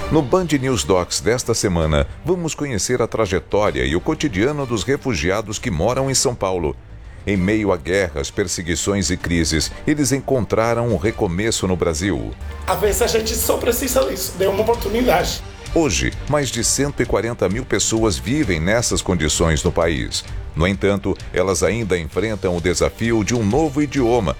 No Band News Docs desta semana, vamos conhecer a trajetória e o cotidiano dos refugiados que moram em São Paulo. Em meio a guerras, perseguições e crises, eles encontraram um recomeço no Brasil. Às vezes a gente só precisa disso, de uma oportunidade. Hoje, mais de 140 mil pessoas vivem nessas condições no país. No entanto, elas ainda enfrentam o desafio de um novo idioma,